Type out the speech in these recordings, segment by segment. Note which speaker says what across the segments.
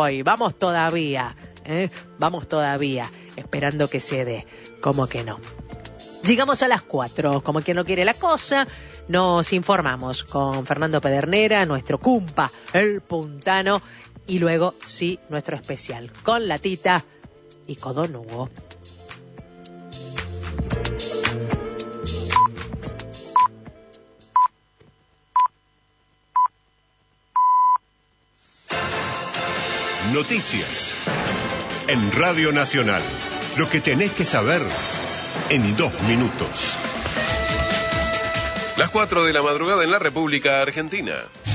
Speaker 1: hoy. Vamos todavía, esperando que se dé. ¿Cómo que no? Llegamos a las 4, como quien no quiere la cosa. Nos informamos con Fernando Pedernera, nuestro cumpa, el puntano, y luego, sí, nuestro especial, con la Tita y Codonugo.
Speaker 2: Noticias en Radio Nacional. Lo que tenés que saber en 2 minutos.
Speaker 3: Las 4 de la madrugada en la República Argentina.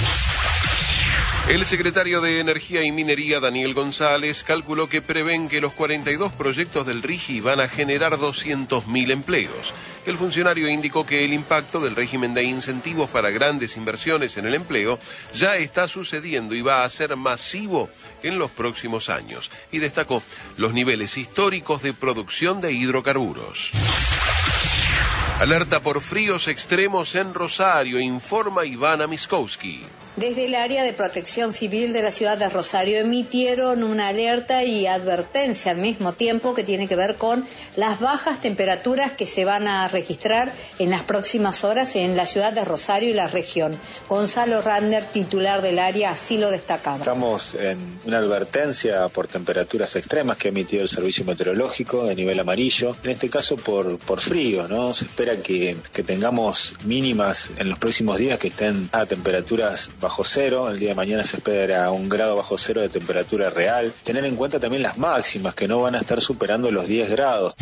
Speaker 3: El secretario de Energía y Minería, Daniel González, calculó que prevén que los 42 proyectos del RIGI van a generar 200.000 empleos. El funcionario indicó que el impacto del régimen de incentivos para grandes inversiones en el empleo ya está sucediendo y va a ser masivo en los próximos años. Y destacó los niveles históricos de producción de hidrocarburos. Alerta por fríos extremos en Rosario, informa Ivana Miskowski.
Speaker 4: Desde el área de protección civil de la ciudad de Rosario emitieron una alerta y advertencia al mismo tiempo que tiene que ver con las bajas temperaturas que se van a registrar en las próximas horas en la ciudad de Rosario y la región. Gonzalo Randner, titular del área, así lo destacaba.
Speaker 5: Estamos en una advertencia por temperaturas extremas que ha emitido el Servicio Meteorológico de nivel amarillo, en este caso por frío, ¿no? Se espera que tengamos mínimas en los próximos días que estén a temperaturas bajo cero. El día de mañana se espera 1 grado bajo cero de temperatura real. Tener en cuenta también las máximas que no van a estar superando los 10 grados.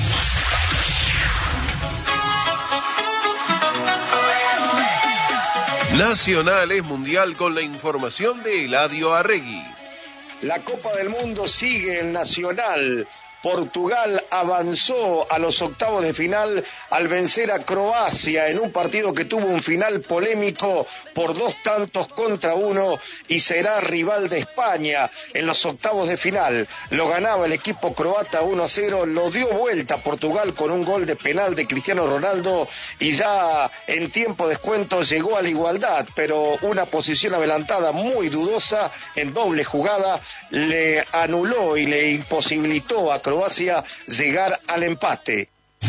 Speaker 3: Nacional es mundial con la información de Eladio Arregui.
Speaker 6: La Copa del Mundo sigue en Nacional. Portugal avanzó a los octavos de final al vencer a Croacia en un partido que tuvo un final polémico por 2-1 y será rival de España en los octavos de final. Lo ganaba el equipo croata 1-0, lo dio vuelta Portugal con un gol de penal de Cristiano Ronaldo y ya en tiempo de descuento llegó a la igualdad, pero una posición adelantada muy dudosa en doble jugada le anuló y le imposibilitó a Croacia llegar al empate.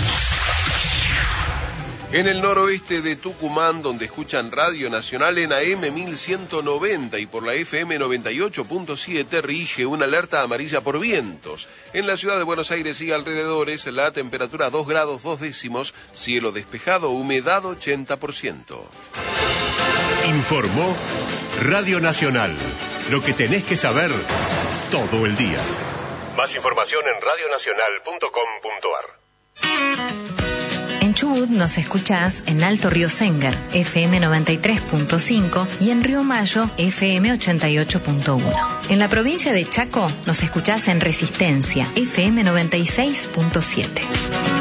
Speaker 3: En el noroeste de Tucumán, donde escuchan Radio Nacional en AM 1190 y por la FM 98.7, rige una alerta amarilla por vientos. En la ciudad de Buenos Aires y alrededores, la temperatura 2 grados 2 décimos, cielo despejado, humedad 80%.
Speaker 2: Informó Radio Nacional. Lo que tenés que saber todo el día. Más información en radionacional.com.ar.
Speaker 7: En Chubut nos escuchás en Alto Río Sengar, FM 93.5 y en Río Mayo, FM 88.1. En la provincia de Chaco nos escuchás en Resistencia, FM 96.7.